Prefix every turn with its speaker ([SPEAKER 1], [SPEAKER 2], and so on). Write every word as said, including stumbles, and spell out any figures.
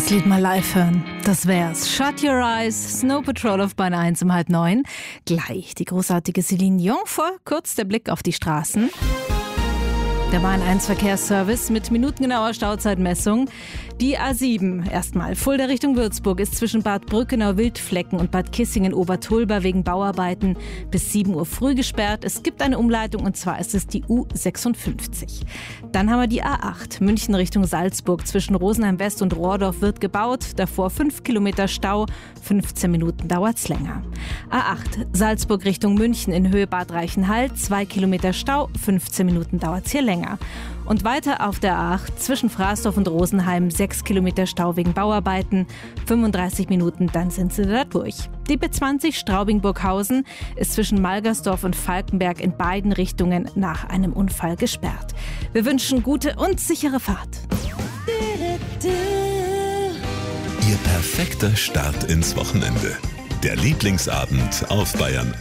[SPEAKER 1] Das Lied mal live hören, das wär's. Shut Your Eyes, Snow Patrol auf Bahn eins um halb neun. Gleich die großartige Céline Dion, vor kurz der Blick auf die Straßen. Der Bahn eins Verkehrsservice mit minutengenauer Stauzeitmessung. Die A sieben erstmal. Fulda Richtung Würzburg ist zwischen Bad Brückenau-Wildflecken und Bad Kissingen-Obertulba wegen Bauarbeiten bis sieben Uhr früh gesperrt. Es gibt eine Umleitung und zwar ist es die U sechsundfünfzig. Dann haben wir die A acht. München Richtung Salzburg zwischen Rosenheim West und Rohrdorf wird gebaut. Davor fünf Kilometer Stau. fünfzehn Minuten dauert's länger. A acht. Salzburg Richtung München in Höhe Bad Reichenhall. zwei Kilometer Stau. fünfzehn Minuten dauert's hier länger. Und weiter auf der A acht zwischen Fraßdorf und Rosenheim sechs Kilometer Stau wegen Bauarbeiten, fünfunddreißig Minuten, dann sind sie da durch. Die B zwanzig Straubing-Burghausen ist zwischen Malgersdorf und Falkenberg in beiden Richtungen nach einem Unfall gesperrt. Wir wünschen gute und sichere Fahrt.
[SPEAKER 2] Ihr perfekter Start ins Wochenende. Der Lieblingsabend auf Bayern